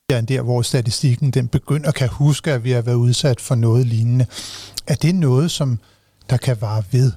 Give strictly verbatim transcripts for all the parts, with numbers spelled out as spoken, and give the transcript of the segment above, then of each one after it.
end der, hvor statistikken den begynder kan huske, at vi har været udsat for noget lignende. Er det noget, som der kan vare ved?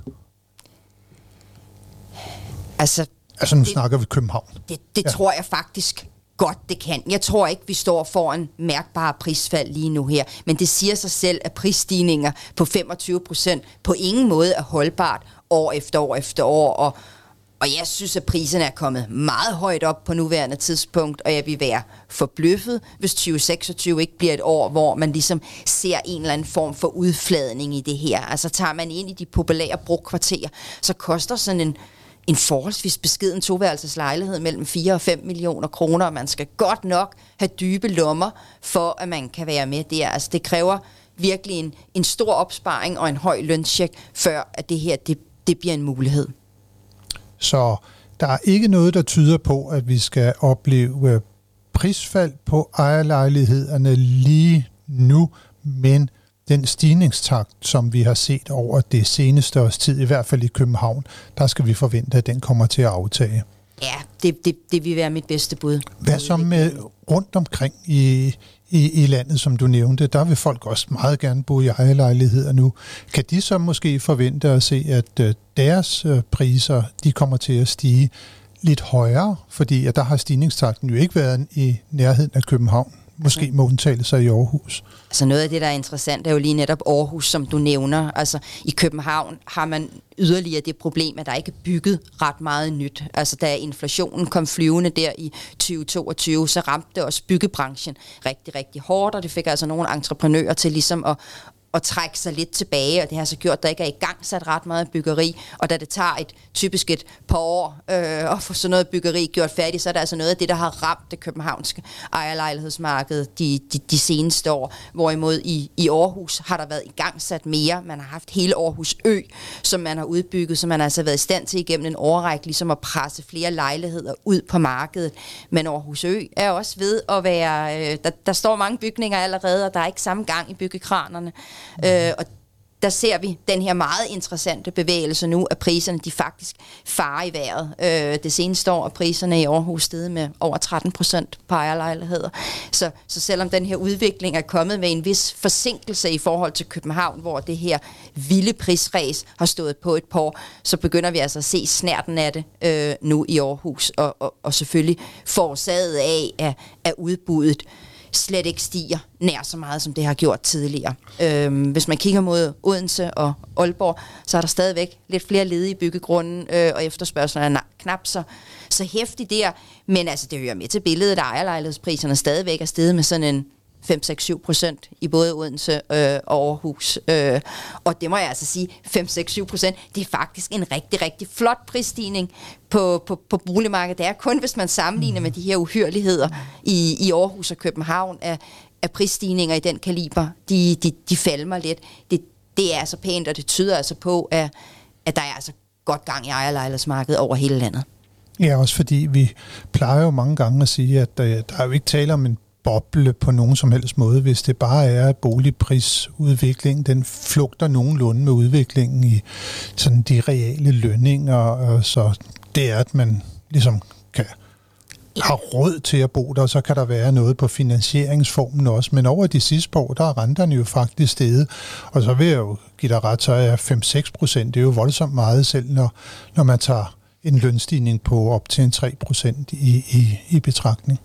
Altså, altså nu det, snakker vi København. Det, det ja. tror jeg faktisk godt, det kan. Jeg tror ikke, vi står foran mærkbare prisfald lige nu her, men det siger sig selv, at prisstigninger på femogtyve procent på ingen måde er holdbart år efter år efter år, og Og jeg synes, at priserne er kommet meget højt op på nuværende tidspunkt, og jeg vil være forbløffet, hvis tyve seksogtyve ikke bliver et år, hvor man ligesom ser en eller anden form for udfladning i det her. Altså tager man ind i de populære brugkvarterer, så koster sådan en, en forholdsvis beskeden toværelseslejlighed mellem fire og fem millioner kroner, og man skal godt nok have dybe lommer, for at man kan være med der. Altså det kræver virkelig en, en stor opsparing og en høj løncheck, før at det her det, det bliver en mulighed. Så der er ikke noget, der tyder på, at vi skal opleve prisfald på ejerlejlighederne lige nu, men den stigningstakt, som vi har set over det seneste års tid, i hvert fald i København, der skal vi forvente, at den kommer til at aftage. Ja, det, det, det vil være mit bedste bud. Hvad så med rundt omkring i, i, i landet, som du nævnte? Der vil folk også meget gerne bo i ejerlejligheder nu. Kan de så måske forvente at se, at uh, deres uh, priser de kommer til at stige lidt højere? Fordi at der har stigningstakten jo ikke været i nærheden af København. Måske altså, må undtagelser i Aarhus. Altså noget af det, der er interessant, er jo lige netop Aarhus, som du nævner. Altså i København har man yderligere det problem, at der ikke er bygget ret meget nyt. Altså da inflationen kom flyvende der i tyve toogtyve, så ramte det også byggebranchen rigtig, rigtig hårdt, og det fik altså nogle entreprenører til ligesom at at trække sig lidt tilbage, og det har så gjort, at der ikke er i gang sat ret meget byggeri, og da det tager et typisk et par år øh, at få sådan noget byggeri gjort færdigt, så er det altså noget af det, der har ramt det københavnske ejerlejlighedsmarked de, de, de seneste år, hvorimod i, i Aarhus har der været i gang sat mere. Man har haft hele Aarhus Ø, som man har udbygget, så man har altså været i stand til igennem en årrække ligesom at presse flere lejligheder ud på markedet. Men Aarhus Ø er også ved at være, øh, der, der står mange bygninger allerede, og der er ikke samme gang i byggekranerne. Øh, og der ser vi den her meget interessante bevægelse nu, at priserne de faktisk farer i vejret. Øh, det seneste år er priserne i Aarhus steget med over tretten procent på ejerlejligheder. Så, så selvom den her udvikling er kommet med en vis forsinkelse i forhold til København, hvor det her vilde prisræs har stået på et par år, så begynder vi altså at se snærten af det øh, nu i Aarhus, og, og, og selvfølgelig forårsaget af, at, at udbuddet slet ikke stiger nær så meget, som det har gjort tidligere. Øhm, hvis man kigger mod Odense og Aalborg, så er der stadigvæk lidt flere ledige byggegrunden, øh, og efterspørgselen er knap så, så hæftig der. Men altså, det hører med til billedet, at ejerlejlighedspriserne stadigvæk er steget med sådan en fem seks syv procent i både Odense øh, og Aarhus. Øh, og det må jeg altså sige, fem seks syv procent, det er faktisk en rigtig, rigtig flot prisstigning på, på, på boligmarkedet. Det er kun, hvis man sammenligner med de her uhyrligheder i, i Aarhus og København, at, at prisstigninger i den kaliber, de, de, de falmer lidt. Det, det er altså pænt, og det tyder altså på, at, at der er altså godt gang i ejerlejlighedsmarkedet over hele landet. Ja, også fordi vi plejer jo mange gange at sige, at der, der er jo ikke tale om en boble på nogen som helst måde, hvis det bare er, at boligprisudviklingen, den flugter nogenlunde med udviklingen i sådan de reale lønninger, og så det er, at man ligesom kan har råd til at bo der, og så kan der være noget på finansieringsformen også, men over de sidste par år, der er renterne jo faktisk steget, og så vil jeg jo give dig ret, så er fem seks procent, det er jo voldsomt meget selv, når, når man tager en lønstigning på op til en tre procent i, i, i betragtning.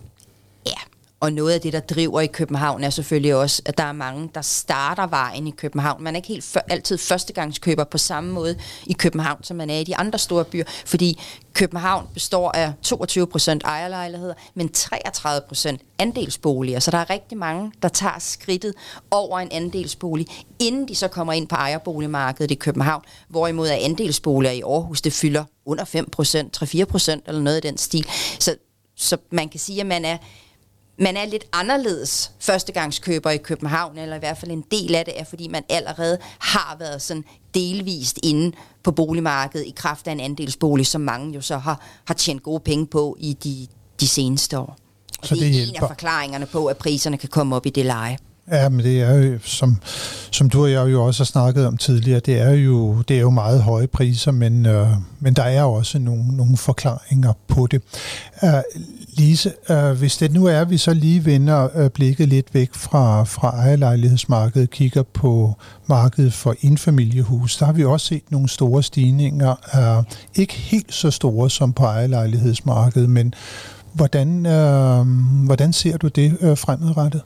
Og noget af det, der driver i København, er selvfølgelig også, at der er mange, der starter vejen i København. Man er ikke helt for, altid førstegangskøber på samme måde i København, som man er i de andre store byer, fordi København består af toogtyve procent ejerlejligheder, men treogtredive procent andelsboliger. Så der er rigtig mange, der tager skridtet over en andelsbolig, inden de så kommer ind på ejerboligmarkedet i København, hvorimod at andelsboliger i Aarhus, det fylder under fem procent, tre til fire procent eller noget i den stil. Så, så man kan sige, at man er Man er lidt anderledes førstegangskøber i København, eller i hvert fald en del af det er, fordi man allerede har været sådan delvist inde på boligmarkedet i kraft af en andelsbolig, som mange jo så har, har tjent gode penge på i de, de seneste år. Og så det er det en af forklaringerne på, at priserne kan komme op i det leje. Ja, men det er jo, som, som du og jeg jo også har snakket om tidligere, det er jo, det er jo meget høje priser, men, øh, men der er også nogle, nogle forklaringer på det. Uh, Lise, uh, hvis det nu er, at vi så lige vender uh, blikket lidt væk fra, fra ejerlejlighedsmarkedet, kigger på markedet for enfamiliehus, der har vi også set nogle store stigninger. Uh, ikke helt så store som på ejerlejlighedsmarkedet, men hvordan, uh, hvordan ser du det uh, fremadrettet?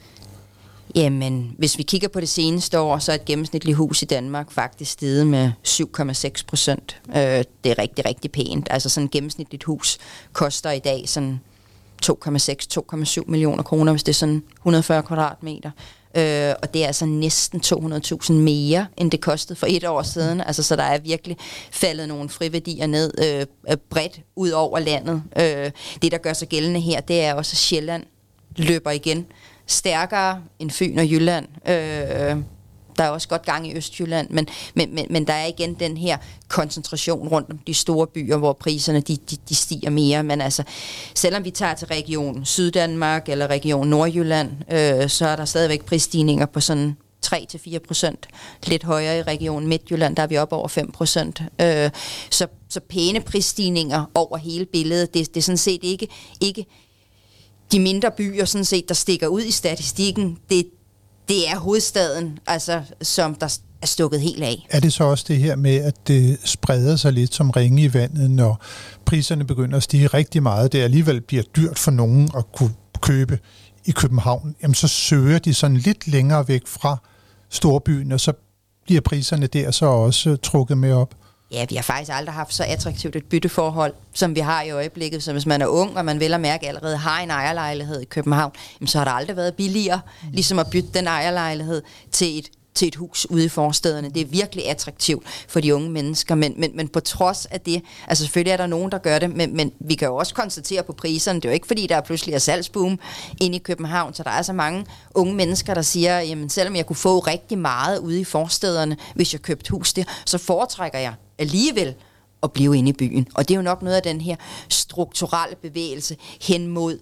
Jamen, hvis vi kigger på det seneste år, så er et gennemsnitligt hus i Danmark faktisk steget med syv komma seks procent. Øh, det er rigtig, rigtig pænt. Altså sådan et gennemsnitligt hus koster i dag sådan to komma seks til to komma syv millioner kroner, hvis det er sådan et hundrede og fyrre kvadratmeter. Øh, og det er altså næsten to hundrede tusind mere, end det kostede for et år siden. Altså, så der er virkelig faldet nogle friværdier ned øh, bredt ud over landet. Øh, det, der gør sig gældende her, det er også, at Sjælland løber igen stærkere end Fyn og Jylland. Øh, der er også godt gang i Østjylland, men, men, men, men der er igen den her koncentration rundt om de store byer, hvor priserne de, de, de stiger mere. Men altså, selvom vi tager til region Syddanmark eller region Nordjylland, øh, så er der stadigvæk prisstigninger på sådan tre til fire procent. Lidt højere i region Midtjylland, der er vi op over fem procent. Øh, så, så pæne prisstigninger over hele billedet. Det, det er sådan set ikke... ikke de mindre byer, sådan set, der stikker ud i statistikken, det, det er hovedstaden, altså, som der er stukket helt af. Er det så også det her med, at det spreder sig lidt som ringe i vandet, når priserne begynder at stige rigtig meget, det alligevel bliver dyrt for nogen at kunne købe i København, jamen så søger de sådan lidt længere væk fra storbyen, og så bliver priserne der så også trukket med op? Ja, vi har faktisk aldrig haft så attraktivt et bytteforhold, som vi har i øjeblikket. Så hvis man er ung, og man vel at mærke allerede har en ejerlejlighed i København, jamen, så har der aldrig været billigere, ligesom at bytte den ejerlejlighed til et, til et hus ude i forstederne. Det er virkelig attraktivt for de unge mennesker, men, men, men på trods af det, altså selvfølgelig er der nogen, der gør det, men, men vi kan jo også konstatere på priserne, det er jo ikke fordi, der er pludselig er salgsboom inde i København, så der er så mange unge mennesker, der siger, jamen selvom jeg kunne få rigtig meget ude i forstederne, hvis jeg købte hus der, så foretrækker jeg alligevel at blive inde i byen. Og det er jo nok noget af den her strukturelle bevægelse hen mod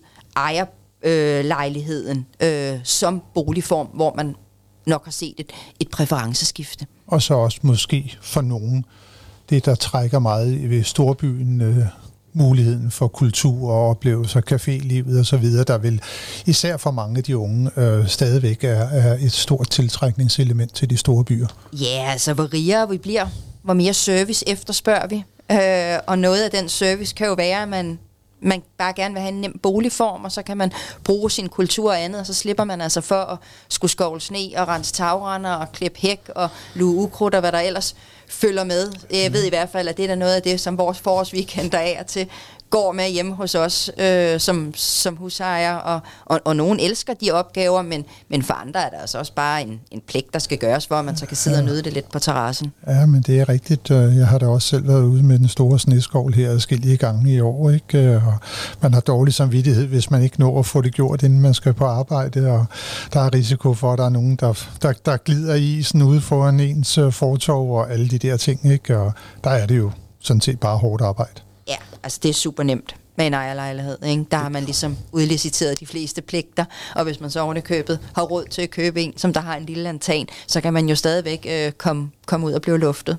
ejerlejligheden øh, som boligform, hvor man nok har set et, et præferenceskifte. Og så også måske for nogen, det der trækker meget ved storbyen, øh, muligheden for kultur og oplevelser, cafélivet og så videre, der vil især for mange af de unge øh, stadigvæk er, er et stort tiltrækningselement til de store byer. Ja, altså hvor rigere vi bliver, hvor mere service efterspørger vi. Øh, og noget af den service kan jo være, at man, man bare gerne vil have en nem boligform, og så kan man bruge sin kultur og andet, og så slipper man altså for at skulle skovle sne og rense tagrender og klippe hæk og luge ukrudt og hvad der ellers følger med. Jeg ved i hvert fald, at det er noget af det, som vores forårsweekender af og til går med hjemme hos os øh, som, som husejer, og, og, og nogen elsker de opgaver, men, men for andre er der altså også bare en, en pligt, der skal gøres, hvor man så kan sidde ja. og nyde det lidt på terrassen. Ja, men det er rigtigt. Jeg har da også selv været ude med den store sneskovl her adskillige gange i år, ikke? Og man har dårlig samvittighed, hvis man ikke når at få det gjort, inden man skal på arbejde, og der er risiko for, at der er nogen, der, der, der glider i isen ude foran ens fortov og alle de der ting, ikke? Og der er det jo sådan set bare hårdt arbejde. Ja, altså det er super nemt med en ejerlejlighed, ikke? Der har man ligesom udliciteret de fleste pligter, og hvis man så oven i købet har råd til at købe en, som der har en lille altan, så kan man jo stadigvæk øh, komme, komme ud og blive luftet.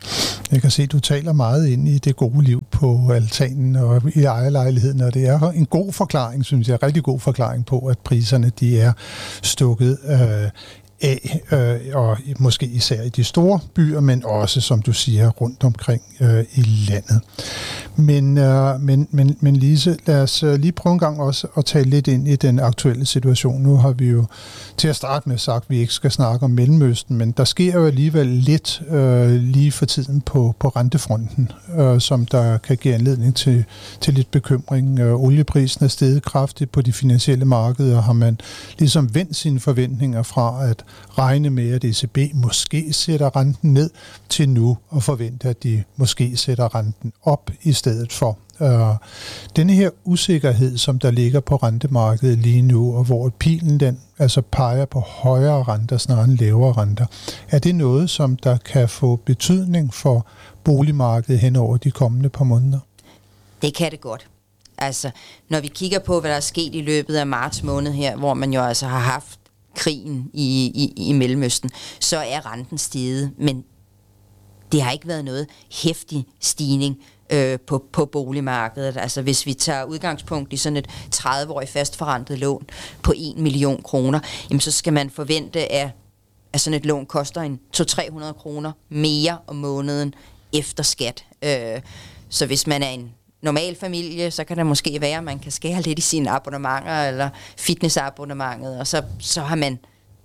Jeg kan se, at du taler meget ind i det gode liv på altanen og i ejerlejligheden, og det er en god forklaring, synes jeg, en rigtig god forklaring på, at priserne de er stukket øh, af, øh, og måske især i de store byer, men også, som du siger, rundt omkring øh, i landet. Men, øh, men, men, men Lise, lad os øh, lige prøve en gang også at tale lidt ind i den aktuelle situation. Nu har vi jo til at starte med sagt, at vi ikke skal snakke om Mellemøsten, men der sker jo alligevel lidt øh, lige for tiden på, på rentefronten, øh, som der kan give anledning til, til lidt bekymring. Øh, olieprisen er steget kraftigt på de finansielle markeder, og har man ligesom vendt sine forventninger fra at regne med, at E C B måske sætter renten ned, til nu at forvente, at de måske sætter renten op i stedet for. Uh, denne her usikkerhed, som der ligger på rentemarkedet lige nu, og hvor pilen den altså peger på højere renter snarere end lavere renter, er det noget, som der kan få betydning for boligmarkedet hen over de kommende par måneder? Det kan det godt. Altså, når vi kigger på, hvad der er sket i løbet af marts måned her, hvor man jo altså har haft krigen i, i, i Mellemøsten, så er renten steget, men det har ikke været noget heftig stigning øh, på, på boligmarkedet. Altså hvis vi tager udgangspunkt i sådan et tredive-årigt fastforrentet lån på en million kroner, jamen så skal man forvente, at, at sådan et lån koster en to til tre hundrede kroner mere om måneden efter skat. Øh, så hvis man er en normal familie, så kan det måske være, at man kan skære lidt i sine abonnementer eller fitnessabonnementet, og så, så har man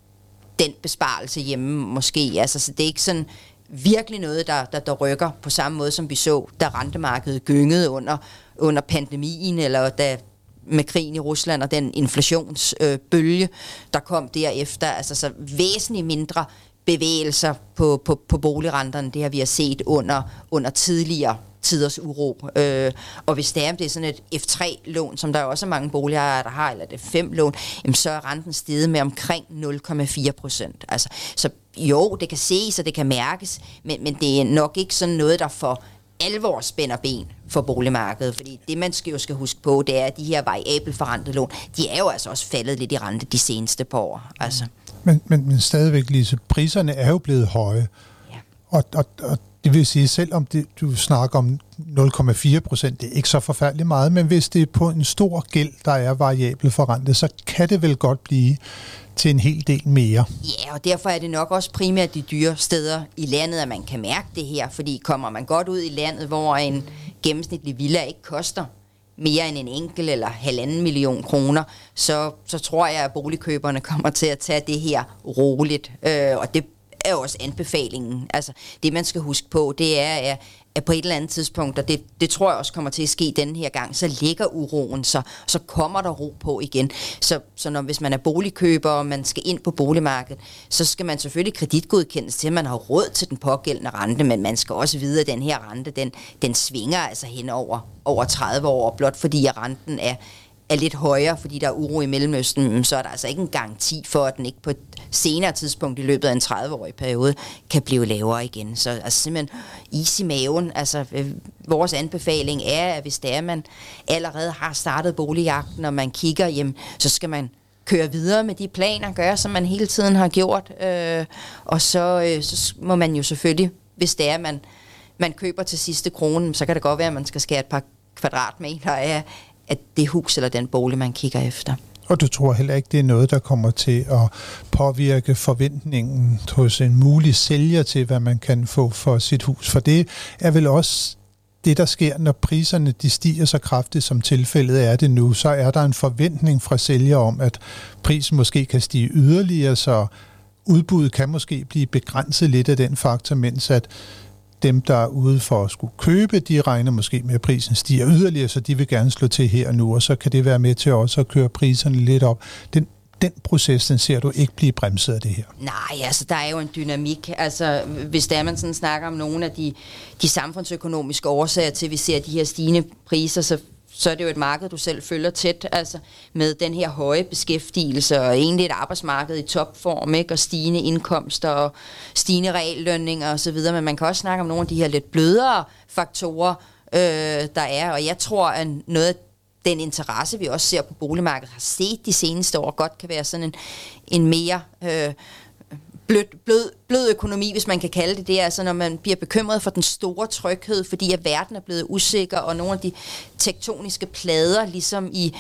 den besparelse hjemme måske. Altså, så det er ikke sådan virkelig noget, der, der, der rykker på samme måde, som vi så, da rentemarkedet gyngede under, under pandemien, eller da med krigen i Rusland og den inflationsbølge, øh, der kom derefter. Altså så væsentligt mindre bevægelser på, på, på boligrenterne, det har vi har set under, under tidligere tiders uro. Øh, og hvis det er, det er sådan et F tre lån, som der er også mange boligejere, der har, eller det er fem lån, jamen så er renten steget med omkring nul komma fire procent. Altså, så jo, det kan ses, og det kan mærkes, men, men det er nok ikke sådan noget, der for alvor spænder ben for boligmarkedet, fordi det, man skal jo skal huske på, det er, at de her variabelt forrentede lån, de er jo altså også faldet lidt i rente de seneste par år. Altså. Men, men, men stadigvæk, Lise, priserne er jo blevet høje, ja. og, og, og det vil sige, selvom det, du snakker om nul komma fire procent, det er ikke så forfærdeligt meget, men hvis det er på en stor gæld, der er variabelt forrentet, så kan det vel godt blive til en hel del mere. Ja, og derfor er det nok også primært de dyre steder i landet, at man kan mærke det her, fordi kommer man godt ud i landet, hvor en gennemsnitlig villa ikke koster mere end en enkelt eller halvanden million kroner, så, så tror jeg, at boligkøberne kommer til at tage det her roligt, øh, og det er jo også anbefalingen. Altså, det man skal huske på, det er, at, at på et eller andet tidspunkt, og det, det tror jeg også kommer til at ske denne her gang, så ligger uroen, så, så kommer der ro på igen. Så, så når, hvis man er boligkøber, og man skal ind på boligmarkedet, så skal man selvfølgelig kreditgodkendes til, at man har råd til den pågældende rente, men man skal også vide, at den her rente, den, den svinger altså hen over, over tredive år, blot fordi at renten er er lidt højere, fordi der er uro i Mellemøsten, så er der altså ikke en garanti for, at den ikke på et senere tidspunkt i løbet af en tredive-årig periode kan blive lavere igen. Så altså simpelthen is i maven. Altså, øh, vores anbefaling er, at hvis det er, man allerede har startet boligjagten, og man kigger hjem, så skal man køre videre med de planer, gøre som man hele tiden har gjort, øh, og så, øh, så må man jo selvfølgelig, hvis det er, man, man køber til sidste krone, så kan det godt være, at man skal skære et par kvadratmeter af at det hus eller den bolig, man kigger efter. Og du tror heller ikke, det er noget, der kommer til at påvirke forventningen hos en mulig sælger til, hvad man kan få for sit hus? For det er vel også det, der sker, når priserne de stiger så kraftigt, som tilfældet er det nu, så er der en forventning fra sælger om, at prisen måske kan stige yderligere, så udbuddet kan måske blive begrænset lidt af den faktor, mens at dem, der er ude for at skulle købe, de regner måske med, at prisen stiger yderligere, så de vil gerne slå til her og nu, og så kan det være med til også at køre priserne lidt op. Den, den proces, den ser du ikke blive bremset af det her? Nej, altså der er jo en dynamik. Altså hvis der man sådan snakker om nogle af de, de samfundsøkonomiske årsager til, at vi ser de her stigende priser, så så er det jo et marked, du selv følger tæt, altså med den her høje beskæftigelse, og egentlig et arbejdsmarked i topform, ikke? Og stigende indkomster, og stigende reallønninger osv., men man kan også snakke om nogle af de her lidt blødere faktorer, øh, der er, og jeg tror, at noget af den interesse, vi også ser på boligmarkedet, har set de seneste år, godt kan være sådan en, en mere øh, blød, blød, blød økonomi, hvis man kan kalde det det, altså når man bliver bekymret for den store tryghed, fordi at verden er blevet usikker, og nogle af de tektoniske plader, ligesom i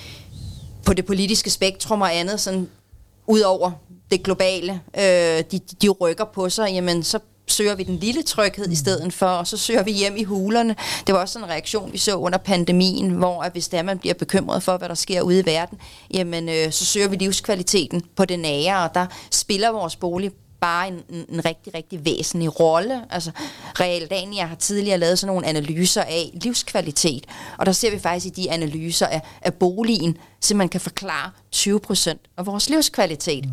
på det politiske spektrum og andet, sådan ud over det globale, øh, de, de rykker på sig, jamen så søger vi den lille tryghed i stedet for, og så søger vi hjem i hulerne. Det var også sådan en reaktion, vi så under pandemien, hvor at hvis der man bliver bekymret for, hvad der sker ude i verden, jamen øh, så søger vi livskvaliteten på det nære, og der spiller vores bolig bare en, en, en rigtig, rigtig væsentlig rolle. Altså, Realdania har tidligere lavet sådan nogle analyser af livskvalitet, og der ser vi faktisk i de analyser, af, af boligen simpelthen kan forklare tyve procent af vores livskvalitet. Mm.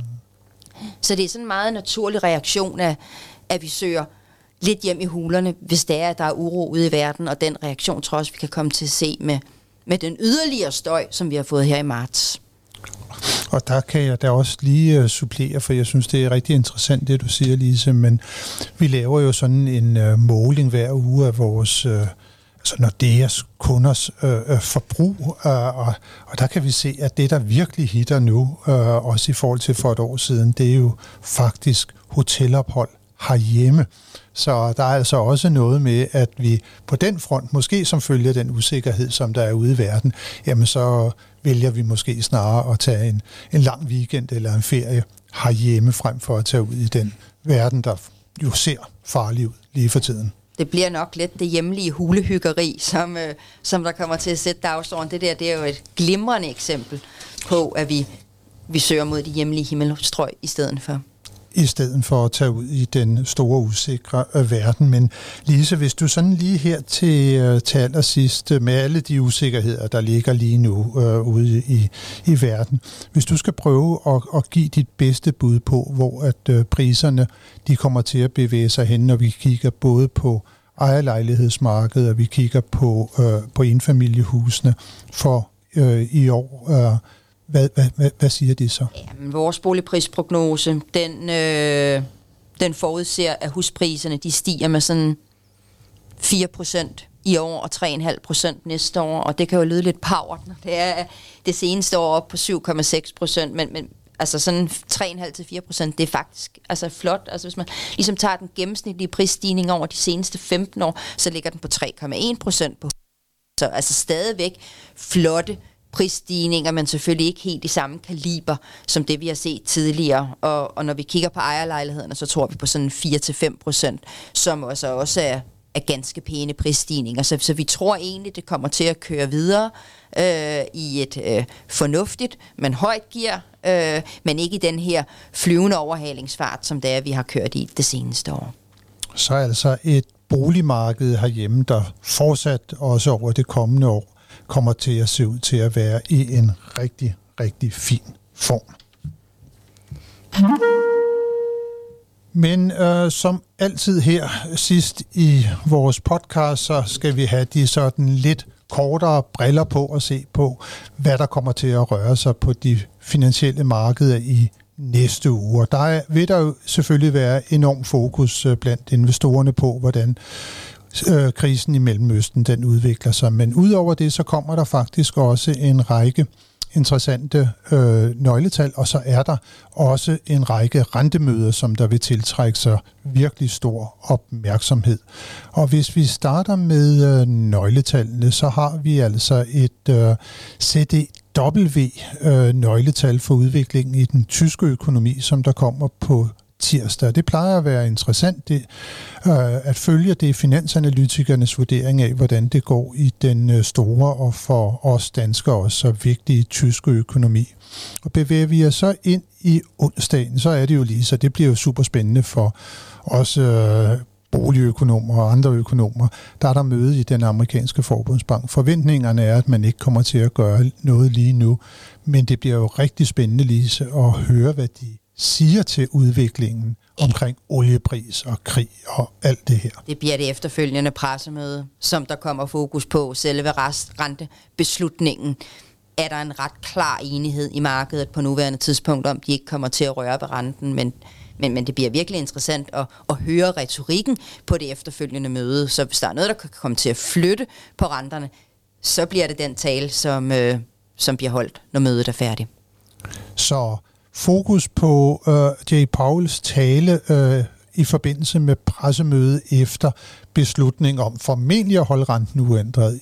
Så det er sådan en meget naturlig reaktion af at vi søger lidt hjem i hulerne, hvis der er, at der er uro ude i verden, og den reaktion tror jeg også, vi kan komme til at se med, med den yderligere støj, som vi har fået her i marts. Og der kan jeg da også lige uh, supplere, for jeg synes, det er rigtig interessant, det du siger, Lise, men vi laver jo sådan en uh, måling hver uge af vores, uh, altså Nordeas kunders øh, forbrug, øh, og, og der kan vi se, at det, der virkelig hitter nu, øh, også i forhold til for et år siden, det er jo faktisk hotelophold herhjemme. Så der er altså også noget med, at vi på den front, måske som følge af den usikkerhed, som der er ude i verden, jamen så vælger vi måske snarere at tage en, en lang weekend eller en ferie herhjemme, frem for at tage ud i den verden, der jo ser farlig ud lige for tiden. Det bliver nok lidt det hjemlige hulehyggeri, som, øh, som der kommer til at sætte dagsordenen. Det der, det er jo et glimrende eksempel på, at vi, vi søger mod de hjemlige himmelstrøg i stedet for. I stedet for at tage ud i den store usikre øh, verden. Men Lise, hvis du sådan lige her til, øh, til allersidst, øh, med alle de usikkerheder, der ligger lige nu øh, ude i, i verden, hvis du skal prøve at, at give dit bedste bud på, hvor at øh, priserne de kommer til at bevæge sig hen, når vi kigger både på ejerlejlighedsmarkedet, og vi kigger på, øh, på enfamiliehusene for øh, i år. Øh, Hvad, hvad, hvad, hvad siger de så? Jamen, vores boligprisprognose, den, øh, den forudser, at huspriserne de stiger med sådan fire procent i år og tre komma fem procent næste år, og det kan jo lyde lidt pavert, når det er det seneste år op på syv komma seks procent, men, men altså sådan tre komma fem til fire procent, det er faktisk altså flot. Altså hvis man ligesom tager den gennemsnitlige prisstigning over de seneste femten år, så ligger den på tre komma en procent på. Så altså stadigvæk flotte prisstigninger, men selvfølgelig ikke helt i samme kaliber, som det vi har set tidligere. Og, og når vi kigger på ejerlejlighederne, så tror vi på sådan fire til fem procent, som også, også er, er ganske pæne prisstigninger. Så, så vi tror egentlig, det kommer til at køre videre øh, i et øh, fornuftigt, men højt gear, øh, men ikke i den her flyvende overhalingsfart, som det er, vi har kørt i det seneste år. Så altså et boligmarked herhjemme, der fortsat også over det kommende år kommer til at se ud til at være i en rigtig, rigtig fin form. Men øh, som altid her sidst i vores podcast, så skal vi have de sådan lidt kortere briller på og se på, hvad der kommer til at røre sig på de finansielle markeder i næste uge. Og der er, vil der jo selvfølgelig være enorm fokus blandt investorerne på, hvordan øh, krisen i Mellemøsten den udvikler sig. Men udover det, så kommer der faktisk også en række interessante øh, nøgletal, og så er der også en række rentemøder, som der vil tiltrække sig virkelig stor opmærksomhed. Og hvis vi starter med øh, nøgletallene, så har vi altså et øh, C D W-nøgletal øh, for udviklingen i den tyske økonomi, som der kommer på tirsdag. Det plejer at være interessant det, øh, at følge det finansanalytikernes vurdering af, hvordan det går i den øh, store og for os danskere også så vigtige tyske økonomi. Og bevæger vi os så ind i onsdagen, så er det jo lige så. Det bliver jo super spændende for os øh, boligøkonomer og andre økonomer. Der er der møde i den amerikanske forbundsbank. Forventningerne er, at man ikke kommer til at gøre noget lige nu, men det bliver jo rigtig spændende lige at høre, hvad de siger til udviklingen omkring oliepris og krig og alt det her. Det bliver det efterfølgende pressemøde, som der kommer fokus på selve rentebeslutningen. Er der en ret klar enighed i markedet på nuværende tidspunkt, om de ikke kommer til at røre ved renten, men, men, men det bliver virkelig interessant at, at høre retorikken på det efterfølgende møde. Så hvis der er noget, der kan komme til at flytte på renterne, så bliver det den tale, som, øh, som bliver holdt, når mødet er færdigt. Så fokus på øh, Jay Powells tale øh, i forbindelse med pressemødet efter beslutning om formentlig at holde renten uændret